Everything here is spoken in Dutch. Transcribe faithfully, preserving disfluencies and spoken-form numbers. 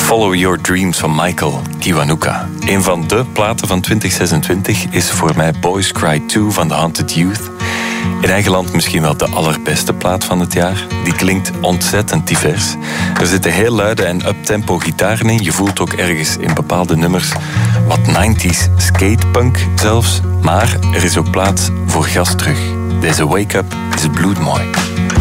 Follow Your Dreams van Michael Kiwanuka. Een van de platen van twintig zesentwintig is voor mij Boys Cry two van The Haunted Youth. In eigen land misschien wel de allerbeste plaat van het jaar. Die klinkt ontzettend divers. Er zitten heel luide en uptempo gitaren in. Je voelt ook ergens in bepaalde nummers wat nineties skatepunk zelfs. Maar er is ook plaats voor gas terug. Deze wake-up is bloedmooi.